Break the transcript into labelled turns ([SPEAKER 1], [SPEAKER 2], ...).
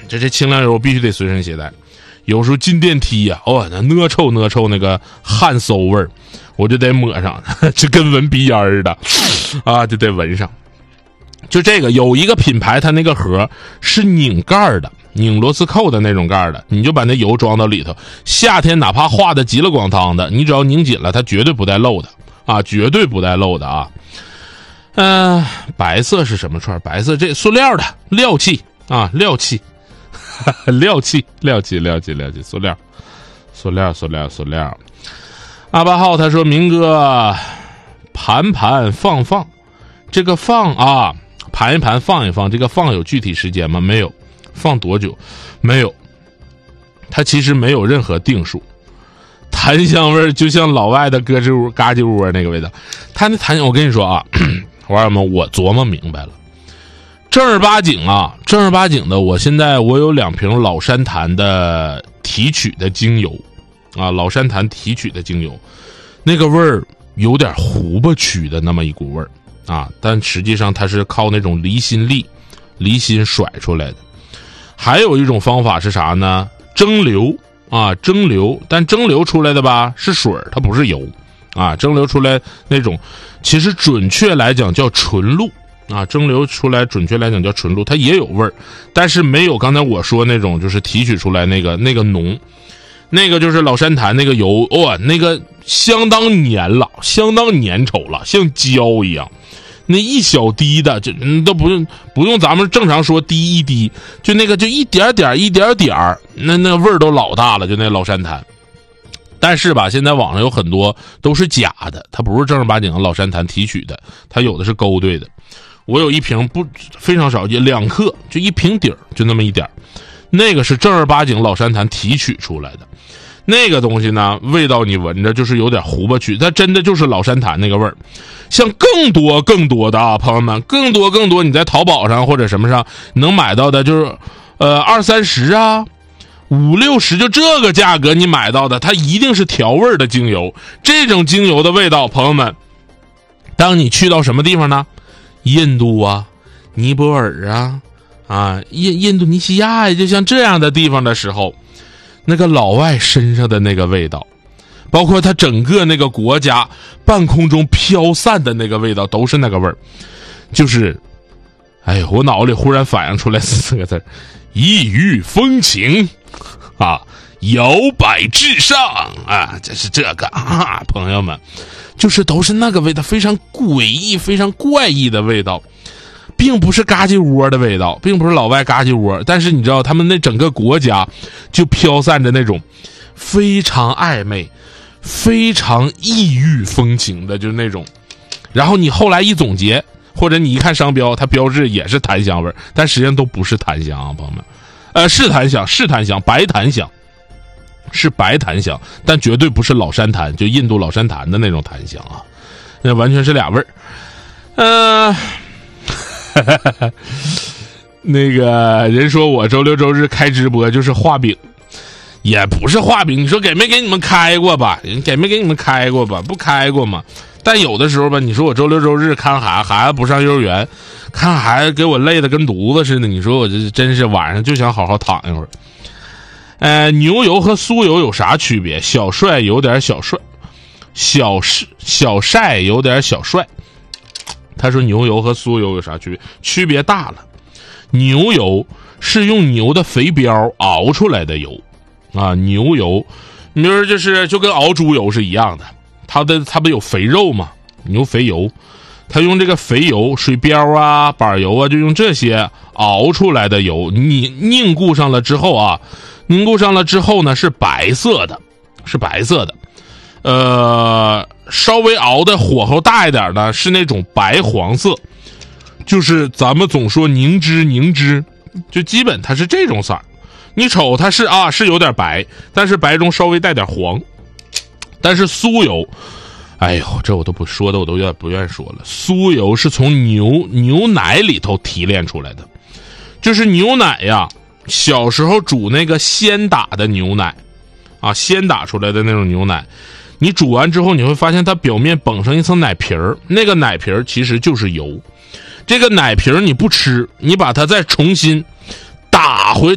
[SPEAKER 1] 这清凉油必须得随身携带。有时候进电梯呀，那臭那个汗馊味儿，我就得抹上，这跟闻鼻烟儿的啊，就得闻上。就这个有一个品牌，它那个盒是拧盖的，拧螺丝扣的那种盖的，你就把那油装到里头，夏天哪怕化的急了咣当的，你只要拧紧了，它绝对不带漏的啊，绝对不带漏的啊。白色是什么串？白色这塑料的料器啊，料器塑料。阿巴浩他说，明哥盘放，这个放啊，盘一盘放一放，这个放有具体时间吗？没有。放多久？没有。它其实没有任何定数。檀香味就像老外的嘎吱窝那个味道。它那檀香，我跟你说啊，玩意们，我琢磨明白了。正儿八经的，我现在我有2瓶老山檀的提取的精油啊，老山檀提取的精油，那个味儿有点胡巴曲的那么一股味儿啊，但实际上它是靠那种离心甩出来的。还有一种方法是啥呢？蒸馏，但蒸馏出来的吧是水，它不是油啊，蒸馏出来那种其实准确来讲叫纯露啊，蒸馏出来准确来讲叫纯露，它也有味儿，但是没有刚才我说那种就是提取出来那个浓，那个就是老山檀那个油那个相当粘稠了，像胶一样，那一小滴的就都不用咱们正常说滴一滴，就那个就一点点那味儿都老大了，就那老山檀。但是吧，现在网上有很多都是假的，它不是正儿八经的老山檀提取的，它有的是勾兑的。我有一瓶非常少见，2克，就一瓶底儿，就那么一点，那个是正儿八经老山檀提取出来的。那个东西呢，味道你闻着就是有点胡巴曲，它真的就是老山檀那个味儿。像更多的啊，朋友们，更多你在淘宝上或者什么上能买到的，就是20-30啊，50-60，就这个价格你买到的，它一定是调味的精油。这种精油的味道，朋友们，当你去到什么地方呢？印度啊，尼泊尔啊，印度尼西亚呀，就像这样的地方的时候，那个老外身上的那个味道，包括他整个那个国家半空中飘散的那个味道，都是那个味儿。就是我脑里忽然反应出来4个字：异域风情啊，摇摆至上啊，这是这个啊，朋友们，就是都是那个味道，非常诡异非常怪异的味道，并不是嘎叽窝的味道，并不是老外嘎叽窝，但是你知道他们那整个国家就飘散着那种非常暧昧非常异域风情的，就是那种。然后你后来一总结，或者你一看商标，它标志也是檀香味，但实际上都不是檀香啊，朋友们。是檀香，白檀香，是白檀香，但绝对不是老山檀，就印度老山檀的那种檀香啊，那完全是俩味儿。那个人说我周六周日开直播就是画饼，也不是画饼，你说给没给你们开过吧？给没给你们开过吧？不开过嘛。但有的时候吧，你说我周六周日看孩子不上幼儿园，看孩子给我累得跟犊子似的，你说我这真是晚上就想好好躺一会儿。牛油和酥油有啥区别？小帅有点小帅，小晒有点小帅。他说牛油和酥油有啥区别？区别大了。牛油是用牛的肥膘熬出来的油啊，牛油你说就跟熬猪油是一样的，它不有肥肉吗？牛肥油，它用这个肥油水膘啊板油啊，就用这些熬出来的油，你凝固上了之后呢是白色的，稍微熬的火候大一点呢是那种白黄色，就是咱们总说凝脂，就基本它是这种色儿。你瞅它是有点白，但是白中稍微带点黄。但是酥油，这我都不说的，我都有点不愿意说了。酥油是从牛奶里头提炼出来的，就是牛奶呀，小时候煮那个鲜打的牛奶啊，鲜打出来的那种牛奶，你煮完之后你会发现它表面绑上一层奶皮儿，那个奶皮儿其实就是油。这个奶皮儿你不吃，你把它再重新打回